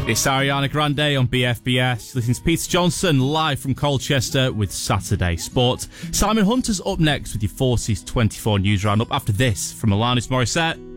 It's Ariana Grande on BFBS. Listen to Peter Johnson live from Colchester with Saturday Sport. Simon Hunter's up next with your Forces 24 News Roundup after this from Alanis Morissette.